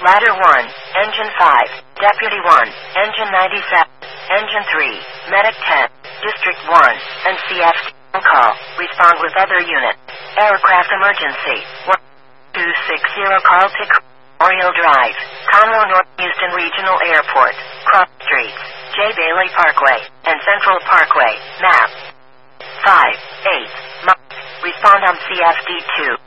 Ladder 1, Engine 5, Deputy 1, Engine 97, Engine 3, Medic 10, District 1, and CFC on call. Respond with other unit. Aircraft emergency. 1260 call to Oriole Drive, Conroe North Houston Regional Airport, Cross Streets, J. Bailey Parkway, and Central Parkway. Map 5, 8, Respond on CFD 2.